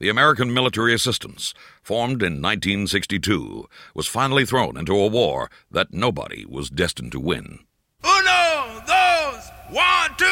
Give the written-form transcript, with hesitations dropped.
The American military assistance, formed in 1962, was finally thrown into a war that nobody was destined to win. Uno, dos, one, two.